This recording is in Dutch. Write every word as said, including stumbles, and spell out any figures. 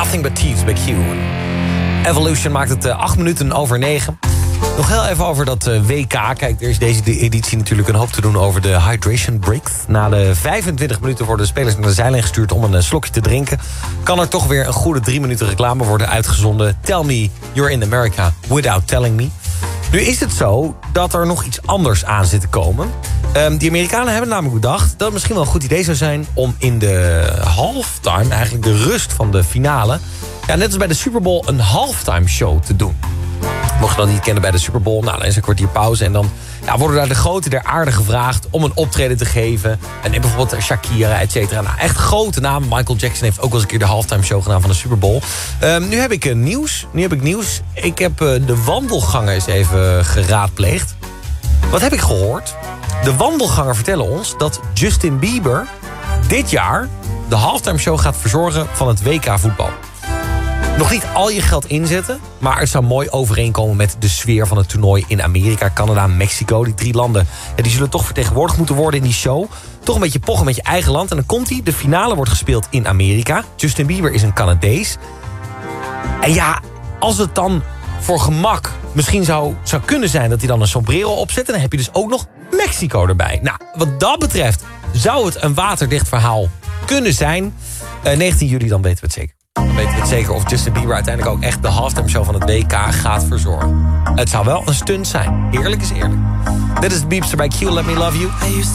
Nothing But Thieves bij Q. Evolution maakt het uh, acht minuten over negen. Nog heel even over dat uh, W K. Kijk, er is deze editie natuurlijk een hoop te doen over de hydration breaks. Na de vijfentwintig minuten worden de spelers naar de zijlijn gestuurd om een uh, slokje te drinken. Kan er toch weer een goede drie minuten reclame worden uitgezonden. Tell me you're in America without telling me. Nu is het zo dat er nog iets anders aan zit te komen. Um, die Amerikanen hebben namelijk bedacht dat het misschien wel een goed idee zou zijn om in de halftime, eigenlijk de rust van de finale, ja, net als bij de Super Bowl, een halftime show te doen. Mocht je dat niet kennen bij de Super Bowl, nou, dan is een kwartier pauze en dan ja, worden daar de grote der aarde gevraagd om een optreden te geven. En bijvoorbeeld Shakira, et cetera. Nou, echt grote namen. Michael Jackson heeft ook wel eens een keer de halftime show gedaan van de Super Bowl. Um, nu heb ik uh, nieuws. Nu heb ik nieuws. Ik heb uh, de wandelgangen eens even geraadpleegd. Wat heb ik gehoord? De wandelgangen vertellen ons dat Justin Bieber dit jaar de halftime show gaat verzorgen van het W K voetbal. Nog niet al je geld inzetten, maar het zou mooi overeenkomen met de sfeer van het toernooi in Amerika, Canada en Mexico. Die drie landen, ja, die zullen toch vertegenwoordigd moeten worden in die show. Toch een beetje pochen met je eigen land. En dan komt hij, de finale wordt gespeeld in Amerika. Justin Bieber is een Canadees. En ja, als het dan voor gemak misschien zou, zou kunnen zijn dat hij dan een sombrero opzet, en dan heb je dus ook nog Mexico erbij. Nou, wat dat betreft zou het een waterdicht verhaal kunnen zijn. Uh, negentien juli, dan weten we het zeker. Dan weten we het zeker of Justin Bieber uiteindelijk ook echt de halftime show van het W K gaat verzorgen. Het zou wel een stunt zijn. Eerlijk is eerlijk. Dit is de Beepster bij Q, Let Me Love You.